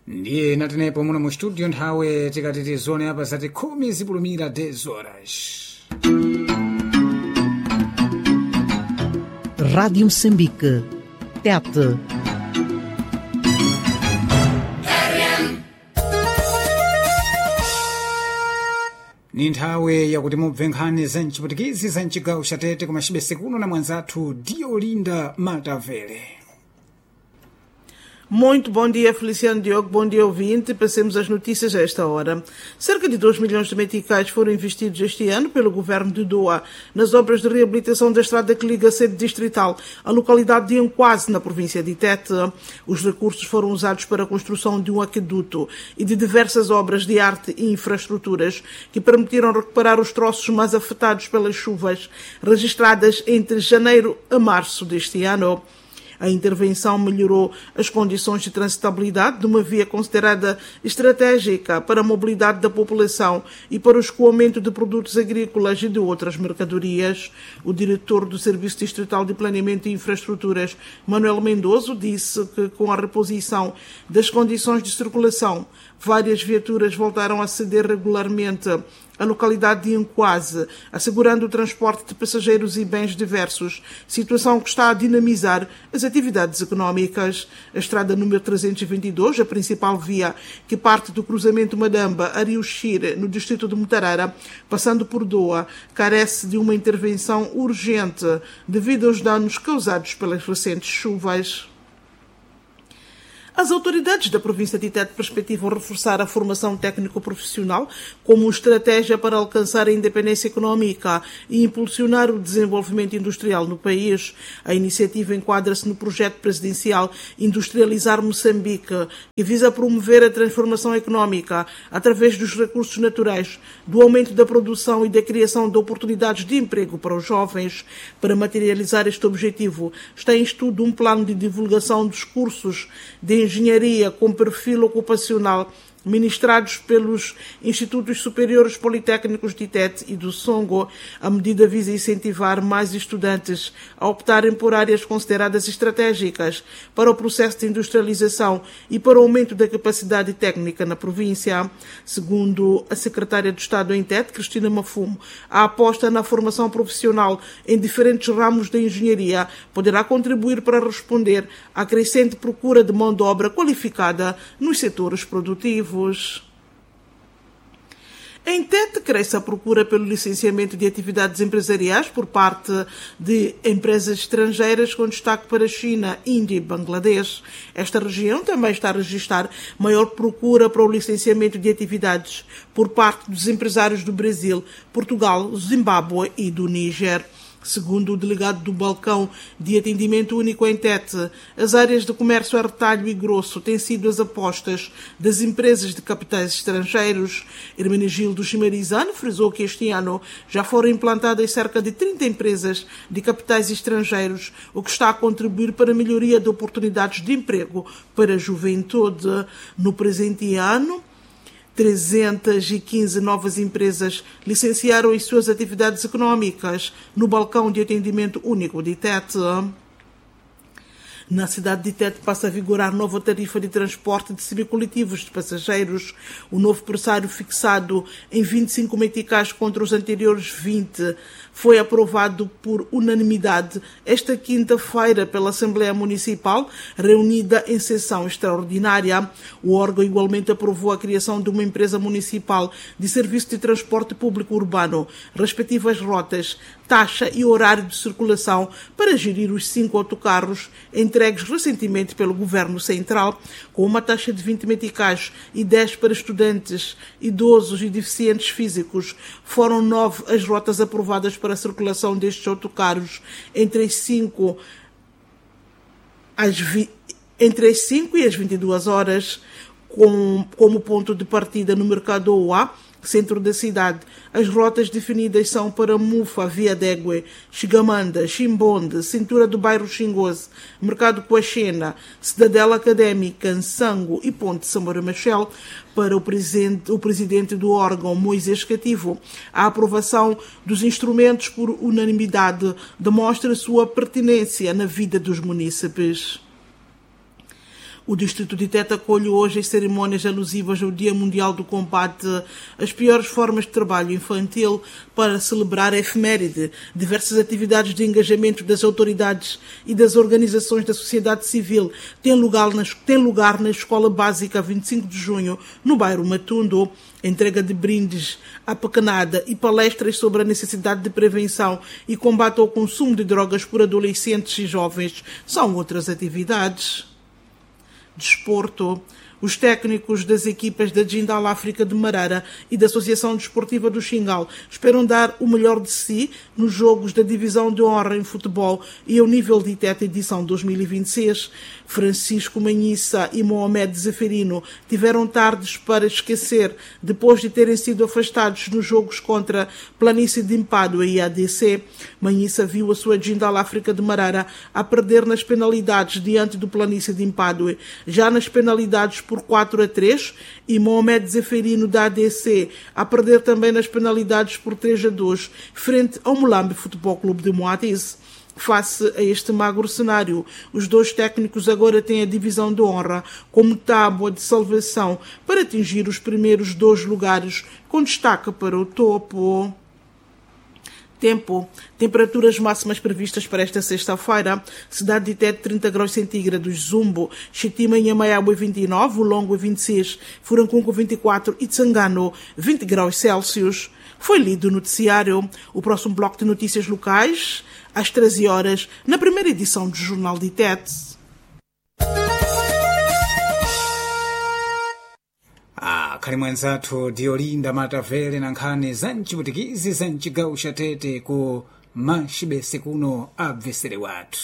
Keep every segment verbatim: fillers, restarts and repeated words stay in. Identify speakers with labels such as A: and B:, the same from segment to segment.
A: ndiye natenepo muno mu studio nthawe tikati tizone apa zati khumi zipulumira dez horas.
B: Rádio Moçambique, Tete.
A: Ni nthawe yakuti mubve nkhani za mchiputikizi za mchigawo cha Tete ku machibese kuno na mwanzathu Diolinda Matavele.
C: Muito bom dia, Feliciano Diogo, bom dia ouvinte. Passemos as notícias a esta hora. Cerca de dois milhões de meticais foram investidos este ano pelo governo de Doa nas obras de reabilitação da estrada que liga a sede distrital à localidade de Anquase, na província de Tete. Os recursos foram usados para a construção de um aqueduto e de diversas obras de arte e infraestruturas que permitiram recuperar os troços mais afetados pelas chuvas registradas entre janeiro a março deste ano. A intervenção melhorou as condições de transitabilidade de uma via considerada estratégica para a mobilidade da população e para o escoamento de produtos agrícolas e de outras mercadorias. O diretor do Serviço Distrital de Planeamento e Infraestruturas, Manuel Mendoso, disse que com a reposição das condições de circulação, várias viaturas voltaram a ceder regularmente a localidade de Anquase, assegurando o transporte de passageiros e bens diversos, situação que está a dinamizar as atividades económicas. A estrada número trezentos e vinte e dois, a principal via que parte do cruzamento Madamba a Rio Xire, no distrito de Mutarara, passando por Doa, carece de uma intervenção urgente devido aos danos causados pelas recentes chuvas. As autoridades da província de Tete perspectivam reforçar a formação técnico-profissional como estratégia para alcançar a independência económica e impulsionar o desenvolvimento industrial no país. A iniciativa enquadra-se no projeto presidencial Industrializar Moçambique, que visa promover a transformação económica através dos recursos naturais, do aumento da produção e da criação de oportunidades de emprego para os jovens. Para materializar este objetivo, está em estudo um plano de divulgação dos cursos de engenharia com perfil ocupacional ministrados pelos Institutos Superiores Politécnicos de Tete e do Songo. A medida visa incentivar mais estudantes a optarem por áreas consideradas estratégicas para o processo de industrialização e para o aumento da capacidade técnica na província. Segundo a secretária de Estado em Tete, Cristina Mafumo, a aposta na formação profissional em diferentes ramos da engenharia poderá contribuir para responder à crescente procura de mão de obra qualificada nos setores produtivos. Em Tete, cresce a procura pelo licenciamento de atividades empresariais por parte de empresas estrangeiras, com destaque para a China, Índia e Bangladesh. Esta região também está a registrar maior procura para o licenciamento de atividades por parte dos empresários do Brasil, Portugal, Zimbábue e do Níger. Segundo o delegado do Balcão de Atendimento Único em Tete, as áreas de comércio a retalho e grosso têm sido as apostas das empresas de capitais estrangeiros. Hermenegildo Chimarizano frisou que este ano já foram implantadas cerca de trinta empresas de capitais estrangeiros, o que está a contribuir para a melhoria de oportunidades de emprego para a juventude. No presente ano, trezentas e quinze novas empresas licenciaram as suas atividades económicas no Balcão de Atendimento Único de Tete. Na cidade de Tete passa a vigorar nova tarifa de transporte de semicoletivos de passageiros. O novo pressário, fixado em vinte e cinco meticais contra os anteriores vinte, foi aprovado por unanimidade esta quinta-feira pela Assembleia Municipal, reunida em sessão extraordinária. O órgão igualmente aprovou a criação de uma empresa municipal de serviço de transporte público urbano, respectivas rotas, taxa e horário de circulação para gerir os cinco autocarros entregues recentemente pelo Governo Central, com uma taxa de vinte meticais e dez para estudantes, idosos e deficientes físicos. Foram nove as rotas aprovadas para a circulação destes autocarros entre as cinco às vi... entre as cinco e as vinte e duas horas, com como ponto de partida no Mercado Oá, centro da cidade. As rotas definidas são para Mufa, Via Degue, Xigamanda, Chimbonde, Cintura do Bairro Xingoze, Mercado Coaxena, Cidadela Académica, Nsango e Ponte Samora Machel. Para o presidente, o presidente do órgão, Moisés Cativo, a aprovação dos instrumentos por unanimidade demonstra sua pertinência na vida dos munícipes. O distrito de Tete acolhe hoje as cerimônias alusivas ao Dia Mundial do Combate às piores formas de trabalho infantil para celebrar a efeméride. Diversas atividades de engajamento das autoridades e das organizações da sociedade civil têm lugar na, têm lugar na Escola Básica vinte e cinco de junho, no bairro Matundo. Entrega de brindes à pequenada e palestras sobre a necessidade de prevenção e combate ao consumo de drogas por adolescentes e jovens são outras atividades. Desporto. Os técnicos das equipas da Jindal África de Marara e da Associação Desportiva do Xingal esperam dar o melhor de si nos jogos da Divisão de Honra em Futebol e ao nível de Tete edição dois mil e vinte e seis. Francisco Manhissa e Mohamed Zeferino tiveram tardes para esquecer depois de terem sido afastados nos jogos contra Planície de Impádua e A D C. Manhissa viu a sua Jindal África de Marara a perder nas penalidades diante do Planície de Impádua. Já nas penalidades por quatro a três e Mohamed Zeferino da A D C a perder também nas penalidades por três a dois frente ao Mulambe Futebol Clube de Moatize. Face a este magro cenário, os dois técnicos agora têm a divisão de honra como tábua de salvação para atingir os primeiros dois lugares, com destaque para o topo. Tempo. Temperaturas máximas previstas para esta sexta-feira. Cidade de Tete, trinta graus centígrados. Zumbo, Chitima e Inhamaiabu, vinte e nove. Ulongo, vinte e seis. Furancunco, vinte e quatro. E Tsangano, vinte graus Celsius. Foi lido o noticiário. O próximo bloco de notícias locais, às treze horas, na primeira edição do Jornal de Tete.
A: Ah, khali mwenzathu Diolinda Matavele na nkhani za mciputikizi za mcigawo ca Tete ku maxibese kuno abvesere wathu.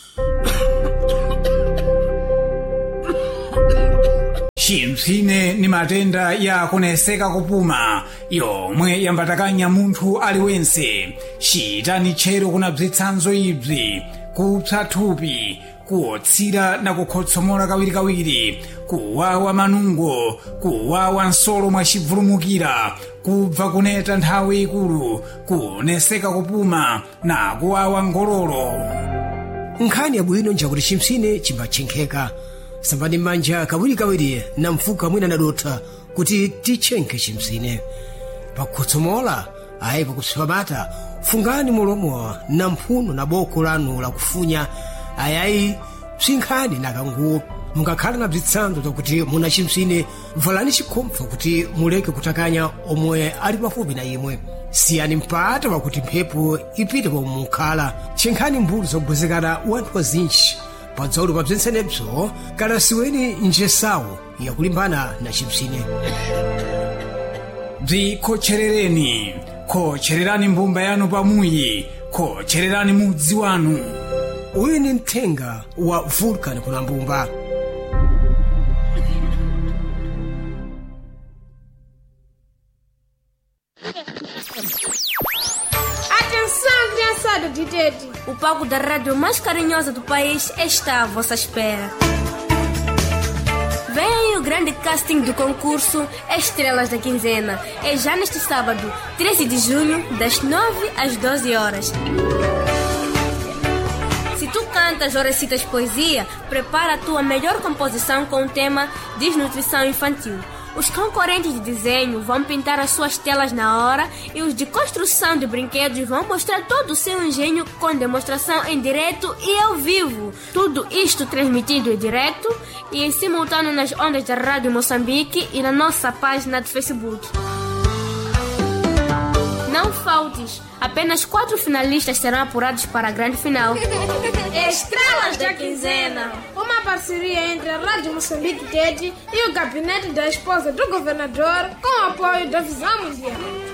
A: Chimpsine ni matenda ya kuneseka kupuma yomwe yambatakanya munthu aliwense. Chitani tchero kunabzitsanzo ibzi kupsa thupi, kuotsira na kukhotsomola kawirikawiri, kuwawa manungo, kuwawa nsolo mwacivulumukira, kubva kuneta nthawi ikulu, kuneseka kupuma na kuwawa ngololo.
D: Nkhani yabwino njakuti chimpsine chimbachenkeka. Sambani manja kawirikawiri na mfuka mwina nadotha kuti tichenke chimpsine. Pakutsomola ayi pakusipamata fungani molomo na mphuno na boko lanu la kufunya ayayi psinkhani na kanguwo. Mungakhala na bzitsanzo zakuti muna chimpsine, valani chikhompho kuti muleke kutakanya omwe ali pafupi na imwe. Siyani mpata wakuti mphepo ipite pomwe mukhala. Chenkhani mbulu zogwezekana wanthu wazinji padzaulo pa bzensenebzo kana siweni njesawo yakulimbana na chimpsine.
A: Bzikhocherereni, khochererani mbumba yanu pamuyi, khochererani mudzi wanu.
D: Uyu ni mthenga wa Vulcan kuna mbumba.
E: De Tete. O palco da rádio mais carinhosa do país está à vossa espera. Vem aí o grande casting do concurso Estrelas da Quinzena. É já neste sábado, treze de junho, das nove às doze horas. Se tu cantas ou recitas poesia, prepara a tua melhor composição com o tema Desnutrição Infantil. Os concorrentes de desenho vão pintar as suas telas na hora e os de construção de brinquedos vão mostrar todo o seu engenho com demonstração em direto e ao vivo. Tudo isto transmitido em direto e em simultâneo nas ondas da Rádio Moçambique e na nossa página de Facebook. Não faltes! Apenas quatro finalistas serão apurados para a grande final.
F: Estrelas da Quinzena, uma parceria entre a Rádio Moçambique Tete e o gabinete da esposa do governador com o apoio da Visão Mundial.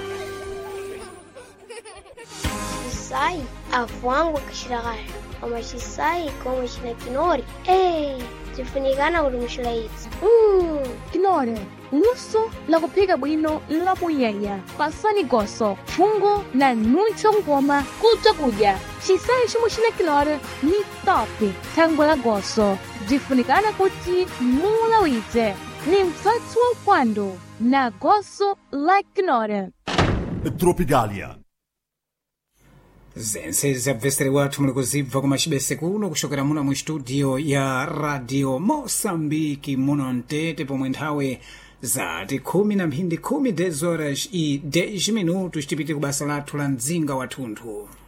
G: Sai a voangwa kishiragai, mas sai como chineknori. Ei, tifunigana urumshulaitsi.
H: Hum, Kinore, luso la kupiga bwino la muyaya, pasani goso, fungo na nuncho ngoma kuja kuja. Chisai chimushina Kinore ni top, tango la goso, jifunikana kuti mula wite, ni mfatsu wa kwando, na goso la Kinore.
I: Tropigalia.
A: zense zabvesere wathu muli kuzibva ku machibese kuno kuchokera muno mu studio ya radio Mosambiki muno mtete, pomwe nthawi zati khumi na mphindi khumi dez horas e dez minutos tipite ku basa lathu la mdzinga wathunthu.